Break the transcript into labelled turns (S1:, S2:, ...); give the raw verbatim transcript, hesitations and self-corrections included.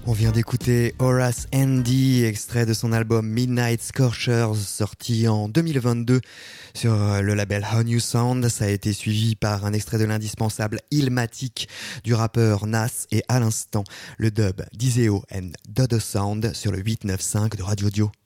S1: On vient d'écouter Horace Andy, extrait de son album Midnight Scorchers, sorti en deux mille vingt-deux sur le label How New Sound. Ça a été suivi par un extrait de l'indispensable Illmatic du rappeur Nas et à l'instant le dub d'Iseo and Dodo Sound sur le huit neuf cinq de Radio Dio.